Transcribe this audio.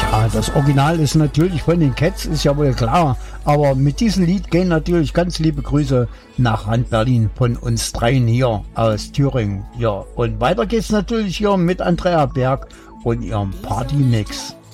Ja, das Original ist natürlich von den Cats, ist ja wohl klar. Aber mit diesem Lied gehen natürlich ganz liebe Grüße nach Rand-Berlin von uns dreien hier aus Thüringen. Ja, und weiter geht's natürlich hier mit Andrea Berg und ihrem Party-Mix.